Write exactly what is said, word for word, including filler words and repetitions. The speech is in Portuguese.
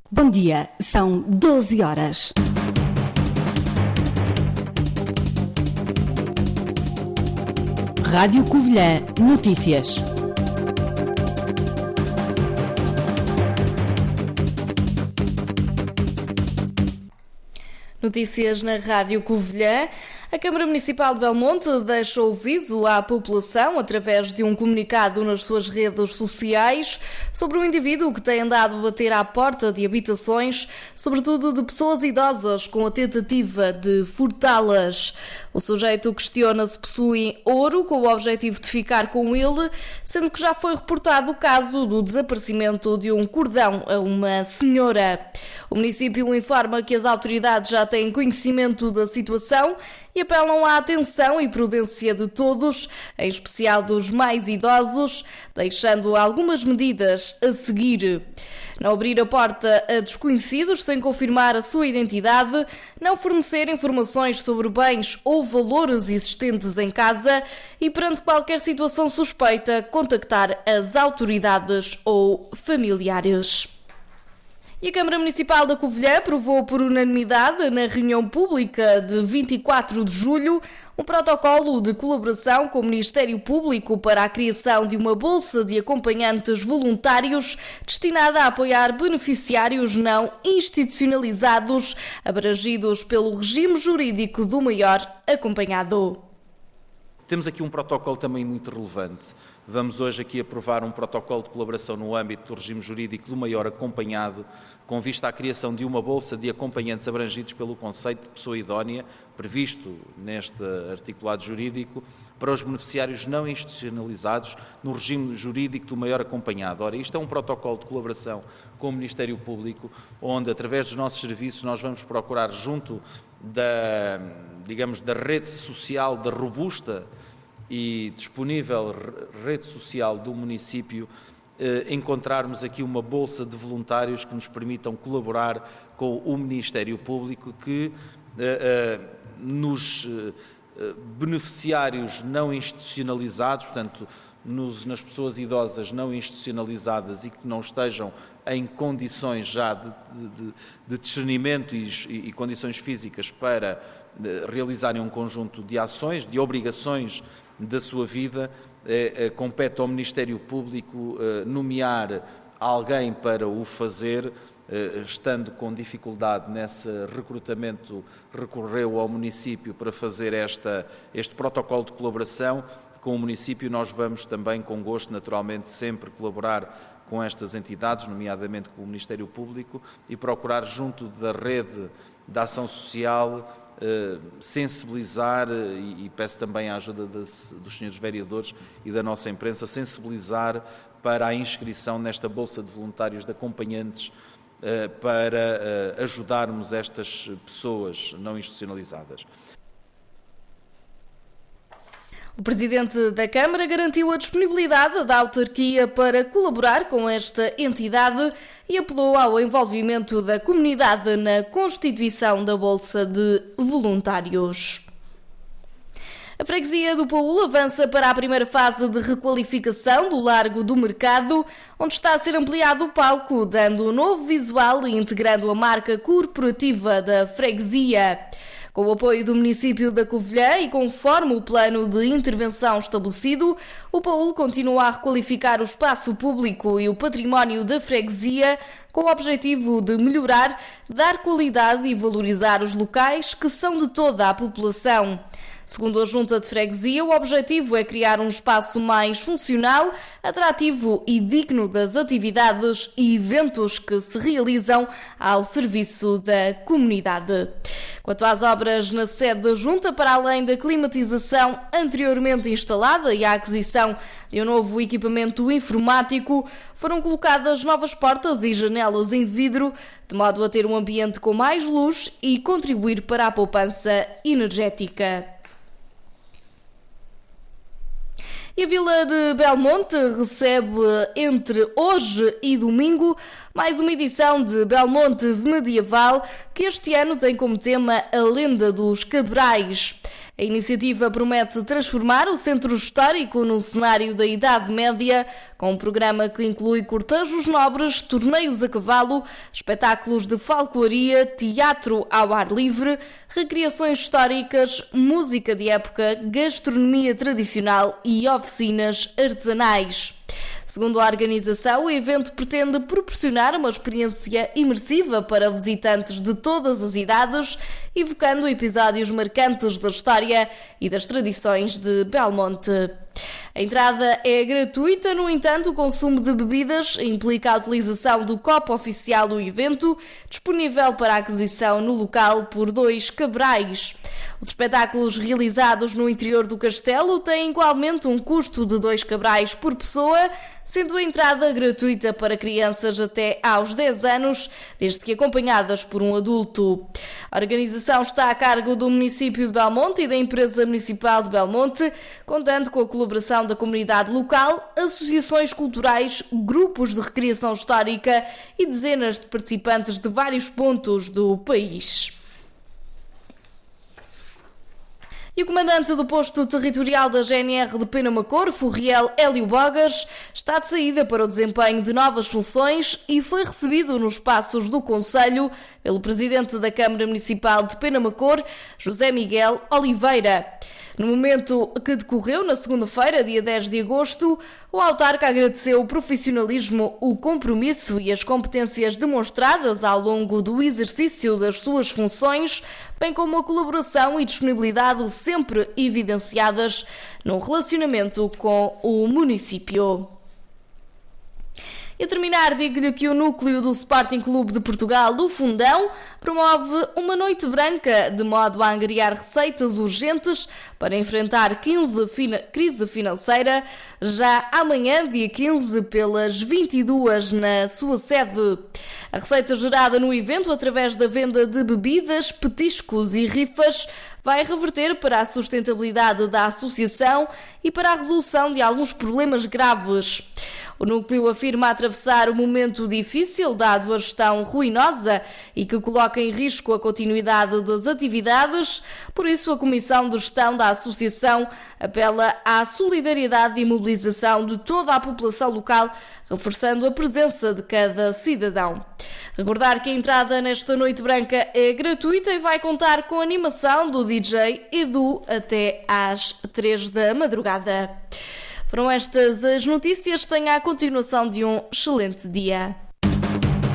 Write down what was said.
Bom dia, são doze horas. Rádio Covilhã Notícias. Notícias na Rádio Covilhã. A Câmara Municipal de Belmonte deixou aviso à população, através de um comunicado nas suas redes sociais, sobre um indivíduo que tem andado a bater à porta de habitações, sobretudo de pessoas idosas, com a tentativa de furtá-las. O sujeito questiona se possuem ouro, com o objetivo de ficar com ele, sendo que já foi reportado o caso do desaparecimento de um cordão a uma senhora. O município informa que as autoridades já têm conhecimento da situação e apelam à atenção e prudência de todos, em especial dos mais idosos, deixando algumas medidas a seguir. Não abrir a porta a desconhecidos sem confirmar a sua identidade, não fornecer informações sobre bens ou valores existentes em casa e, perante qualquer situação suspeita, contactar as autoridades ou familiares. E a Câmara Municipal da Covilhã aprovou por unanimidade, na reunião pública de vinte e quatro de julho, um protocolo de colaboração com o Ministério Público para a criação de uma bolsa de acompanhantes voluntários destinada a apoiar beneficiários não institucionalizados, abrangidos pelo regime jurídico do maior acompanhado. Temos aqui um protocolo também muito relevante. Vamos hoje aqui aprovar um protocolo de colaboração no âmbito do regime jurídico do maior acompanhado, com vista à criação de uma bolsa de acompanhantes abrangidos pelo conceito de pessoa idónea, previsto neste articulado jurídico, para os beneficiários não institucionalizados no regime jurídico do maior acompanhado. Ora, isto é um protocolo de colaboração com o Ministério Público, onde, através dos nossos serviços, nós vamos procurar, junto da, digamos, da rede social, da robusta e disponível rede social do município, eh, encontrarmos aqui uma bolsa de voluntários que nos permitam colaborar com o Ministério Público, que eh, eh, nos eh, beneficiários não institucionalizados, portanto, nos, nas pessoas idosas não institucionalizadas e que não estejam em condições já de, de, de discernimento e, e, e condições físicas para eh, realizarem um conjunto de ações, de obrigações da sua vida, eh, eh, compete ao Ministério Público eh, nomear alguém para o fazer, eh, estando com dificuldade nesse recrutamento, recorreu ao município para fazer esta, este protocolo de colaboração. Com o município nós vamos também, com gosto, naturalmente, sempre colaborar com estas entidades, nomeadamente com o Ministério Público, e procurar, junto da rede da ação social, Uh, sensibilizar, uh, e, e peço também a ajuda das, dos senhores vereadores e da nossa imprensa, sensibilizar para a inscrição nesta Bolsa de Voluntários de Acompanhantes, uh, para uh, ajudarmos estas pessoas não institucionalizadas. O Presidente da Câmara garantiu a disponibilidade da autarquia para colaborar com esta entidade e apelou ao envolvimento da comunidade na constituição da Bolsa de Voluntários. A freguesia do Paúl avança para a primeira fase de requalificação do Largo do Mercado, onde está a ser ampliado o palco, dando um novo visual e integrando a marca corporativa da freguesia. Com o apoio do município da Covilhã e conforme o plano de intervenção estabelecido, o Paúl continua a requalificar o espaço público e o património da freguesia, com o objetivo de melhorar, dar qualidade e valorizar os locais que são de toda a população. Segundo a Junta de Freguesia, o objetivo é criar um espaço mais funcional, atrativo e digno das atividades e eventos que se realizam ao serviço da comunidade. Quanto às obras na sede da Junta, para além da climatização anteriormente instalada e a aquisição de um novo equipamento informático, foram colocadas novas portas e janelas em vidro, de modo a ter um ambiente com mais luz e contribuir para a poupança energética. E a Vila de Belmonte recebe, entre hoje e domingo, mais uma edição de Belmonte Medieval, que este ano tem como tema a Lenda dos Cabrais. A iniciativa promete transformar o centro histórico num cenário da Idade Média, com um programa que inclui cortejos nobres, torneios a cavalo, espetáculos de falcoaria, teatro ao ar livre, recriações históricas, música de época, gastronomia tradicional e oficinas artesanais. Segundo a organização, o evento pretende proporcionar uma experiência imersiva para visitantes de todas as idades, evocando episódios marcantes da história e das tradições de Belmonte. A entrada é gratuita, no entanto, o consumo de bebidas implica a utilização do copo oficial do evento, disponível para aquisição no local por dois cabrais. Os espetáculos realizados no interior do castelo têm igualmente um custo de dois cabrais por pessoa, sendo a entrada gratuita para crianças até aos dez anos, desde que acompanhadas por um adulto. A organização está a cargo do município de Belmonte e da empresa municipal de Belmonte, contando com a colaboração da comunidade local, associações culturais, grupos de recreação histórica e dezenas de participantes de vários pontos do país. E o comandante do posto territorial da G N R de Penamacor, Furriel Hélio Bogas, está de saída para o desempenho de novas funções e foi recebido nos espaços do Conselho pelo presidente da Câmara Municipal de Penamacor, José Miguel Oliveira. No momento que decorreu na segunda-feira, dia dez de agosto, o autarca agradeceu o profissionalismo, o compromisso e as competências demonstradas ao longo do exercício das suas funções, bem como a colaboração e disponibilidade sempre evidenciadas no relacionamento com o município. E a terminar, digo-lhe que o núcleo do Sporting Clube de Portugal do Fundão promove uma noite branca de modo a angariar receitas urgentes para enfrentar quinze fina- crise financeira já amanhã, dia quinze, pelas vinte e duas na sua sede. A receita gerada no evento através da venda de bebidas, petiscos e rifas vai reverter para a sustentabilidade da associação e para a resolução de alguns problemas graves. O núcleo afirma atravessar um momento difícil, dado a gestão ruinosa e que coloca em risco a continuidade das atividades. Por isso, a Comissão de Gestão da Associação apela à solidariedade e mobilização de toda a população local, reforçando a presença de cada cidadão. Recordar que a entrada nesta Noite Branca é gratuita e vai contar com a animação do D J Edu até às três da madrugada. Foram estas as notícias. Tenha a continuação de um excelente dia.